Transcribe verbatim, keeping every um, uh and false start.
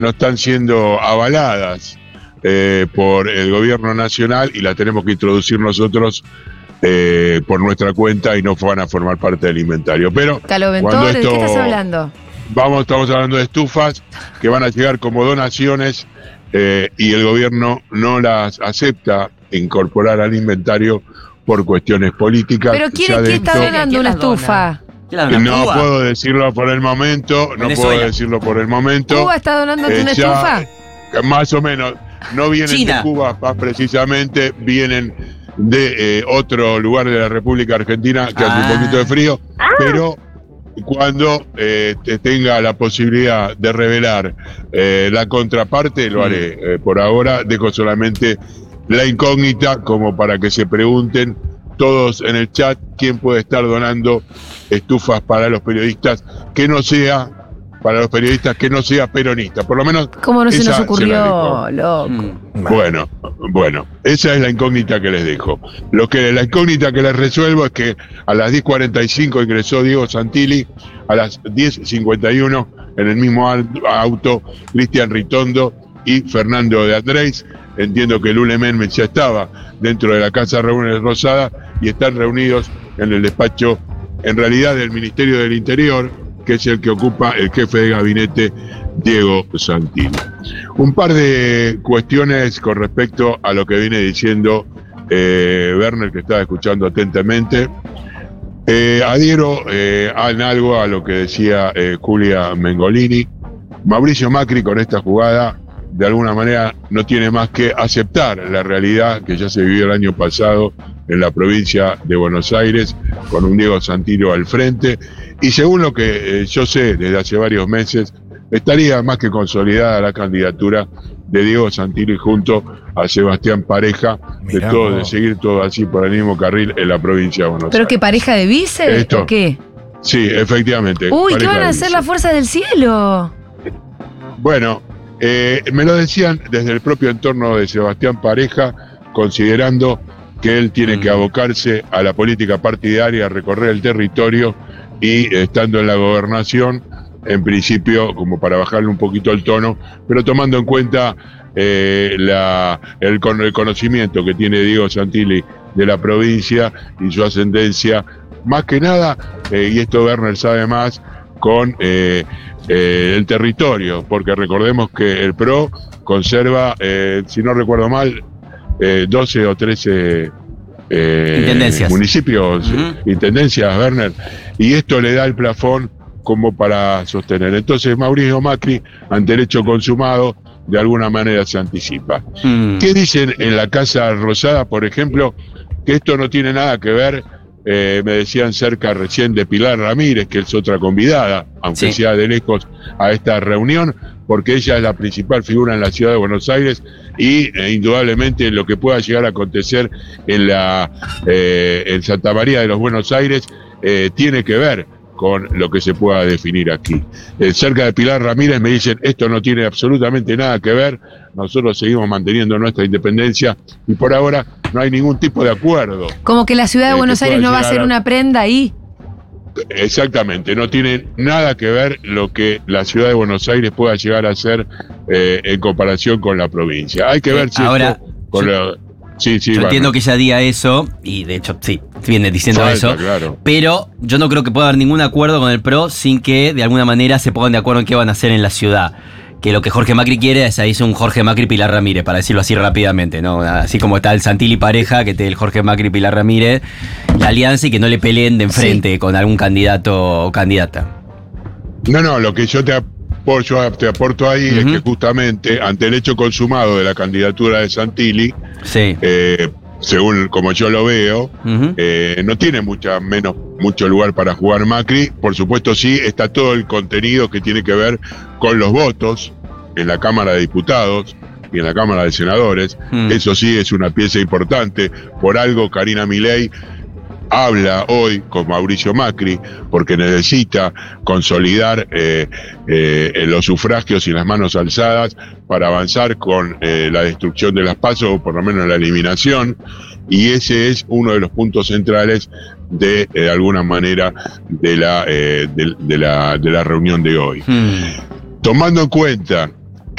no están siendo avaladas eh, por el gobierno nacional y las tenemos que introducir nosotros eh, por nuestra cuenta y no van a formar parte del inventario. Pero Caloventor, ¿de qué estás hablando? Vamos, estamos hablando de estufas que van a llegar como donaciones eh, y el gobierno no las acepta incorporar al inventario por cuestiones políticas. ¿Pero quién es que está donando una estufa? No puedo decirlo por el momento, no puedo decirlo por el momento. ¿Cuba está donando eh, una estufa? Más o menos, no vienen China. de Cuba, más precisamente, vienen de eh, otro lugar de la República Argentina que ah. hace un poquito de frío, ah. pero cuando eh, te tenga la posibilidad de revelar eh, la contraparte, lo haré. Eh, por ahora dejo solamente la incógnita como para que se pregunten todos en el chat quién puede estar donando estufas para los periodistas que no sea para los periodistas que no sea peronista, por lo menos. ¿Cómo no se nos ocurrió, se loco? Mm. Bueno, bueno, esa es la incógnita que les dejo. Lo que la incógnita que les resuelvo es que a las diez cuarenta y cinco ingresó Diego Santilli, a las diez cincuenta y uno en el mismo auto Cristian Ritondo y Fernando de Andrés. Entiendo que el Ulemen ya estaba dentro de la Casa de Reuniones Rosada y están reunidos en el despacho, en realidad, del Ministerio del Interior, que es el que ocupa el jefe de gabinete, Diego Santilli. Un par de cuestiones con respecto a lo que viene diciendo eh, Werner, que estaba escuchando atentamente. Eh, adhiero eh, en algo a lo que decía eh, Julia Mengolini. Mauricio Macri con esta jugada de alguna manera no tiene más que aceptar la realidad que ya se vivió el año pasado en la provincia de Buenos Aires, con un Diego Santilli al frente, y según lo que eh, yo sé desde hace varios meses, estaría más que consolidada la candidatura de Diego Santilli junto a Sebastián Pareja, de, todo, de seguir todo así por el mismo carril en la provincia de Buenos ¿Pero Aires. ¿Pero qué, pareja de vice Esto, o qué? Sí, efectivamente. Uy, ¿qué van a hacer las fuerzas del cielo? Bueno, eh, me lo decían desde el propio entorno de Sebastián Pareja, considerando que él tiene que abocarse a la política partidaria, a recorrer el territorio y estando en la gobernación, en principio, como para bajarle un poquito el tono, pero tomando en cuenta eh, la, el, el conocimiento que tiene Diego Santilli de la provincia y su ascendencia, más que nada, eh, y esto Werner sabe más, con eh, eh, el territorio, porque recordemos que el P R O conserva, eh, si no recuerdo mal, Eh, doce o trece eh, intendencias. municipios, uh-huh. intendencias, Werner, y esto le da el plafón como para sostener. Entonces Mauricio Macri, ante el hecho consumado, de alguna manera se anticipa. Uh-huh. ¿Qué dicen en la Casa Rosada, por ejemplo? Que esto no tiene nada que ver, eh, me decían cerca recién de Pilar Ramírez, que es otra convidada, aunque sí. sea de lejos, a esta reunión, porque ella es la principal figura en la ciudad de Buenos Aires y eh, indudablemente lo que pueda llegar a acontecer en la eh, en Santa María de los Buenos Aires eh, tiene que ver con lo que se pueda definir aquí. Eh, cerca de Pilar Ramírez me dicen, esto no tiene absolutamente nada que ver, nosotros seguimos manteniendo nuestra independencia y por ahora no hay ningún tipo de acuerdo. Como que la ciudad de eh, Buenos Aires no va a ser a... una prenda ahí. Exactamente, no tiene nada que ver lo que la ciudad de Buenos Aires pueda llegar a ser eh, en comparación con la provincia. Hay que ver si ahora con yo, la, sí, sí, yo bueno. entiendo que ella diga eso, y de hecho sí, viene diciendo Falta, eso, claro. Pero yo no creo que pueda haber ningún acuerdo con el P R O sin que de alguna manera se pongan de acuerdo en qué van a hacer en la ciudad. Que lo que Jorge Macri quiere es ahí un Jorge Macri Pilar Ramírez, para decirlo así rápidamente, ¿no? Así como está el Santilli Pareja, que te el Jorge Macri Pilar Ramírez, la alianza y que no le peleen de enfrente sí. con algún candidato o candidata. No, no, lo que yo te aporto, te aporto ahí uh-huh. es que justamente ante el hecho consumado de la candidatura de Santilli, sí. eh, según como yo lo veo, uh-huh. eh, no tiene mucha menos mucho lugar para jugar Macri. Por supuesto sí, está todo el contenido que tiene que ver con los votos en la Cámara de Diputados y en la Cámara de Senadores. Uh-huh. Eso sí es una pieza importante. Por algo Karina Milei habla hoy con Mauricio Macri, porque necesita consolidar eh, eh, los sufragios y las manos alzadas para avanzar con eh, la destrucción de las PASO, o por lo menos la eliminación, y ese es uno de los puntos centrales de, eh, de alguna manera, de la, eh, de, de, la, de la reunión de hoy. Hmm. Tomando en cuenta